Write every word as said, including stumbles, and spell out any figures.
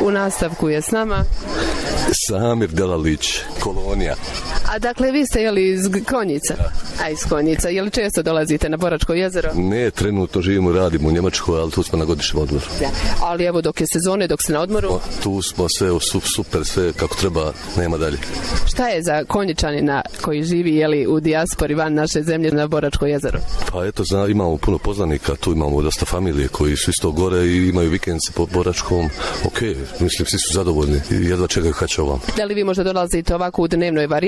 U nastavku je s nama Samir Delalić, Kolonija. A dakle, vi ste jeli iz Konjica? A iz Konjica. Je li često dolazite na Boračko jezero? Ne, trenutno živimo i radimo u Njemačkoj, ali tu smo na godišnjem odmoru. Ja. Ali evo, dok je sezone, dok ste na odmoru? O, tu smo sve super, sve kako treba, nema dalje. Šta je za Konjičanina koji živi jeli, u dijaspori van naše zemlje na Boračko jezero? Pa eto, zna, imamo puno poznanika, tu imamo dosta familije koji su isto gore i imaju vikendce po Boračkom. Ok, mislim, svi su zadovoljni i jedva čekaju kad će ovam. Da li vi možda dolazite ovako u dnevnoj varijantni?